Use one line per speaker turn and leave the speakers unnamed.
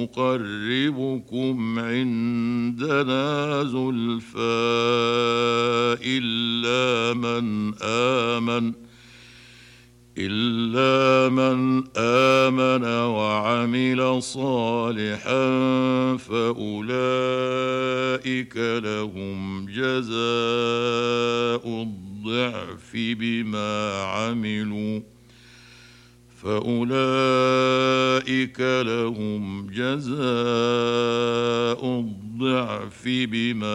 نقربكم عندنا زلفى إلا من آمن وعمل صالحا فأولئك لهم جزاء الضعف بما